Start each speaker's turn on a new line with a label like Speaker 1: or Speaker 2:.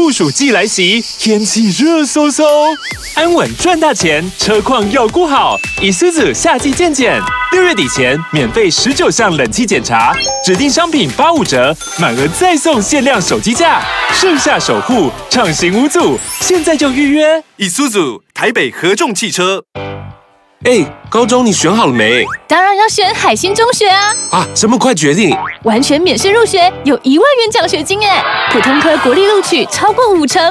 Speaker 1: 酷暑季来袭，天气热飕飕，安稳赚大钱，车况要顾好。Isuzu 夏季健检，6月底前免费19项冷气检查，指定商品85折，满额再送限量手机架，盛夏守护，畅行无阻，现在就预约。
Speaker 2: Isuzu 台北合众汽车。
Speaker 3: 高中你选好了没？
Speaker 4: 当然要选海星中学啊！
Speaker 3: 啊，这么快决定？
Speaker 4: 完全免试入学，有1万元奖学金耶！普通科国立录取超过50%。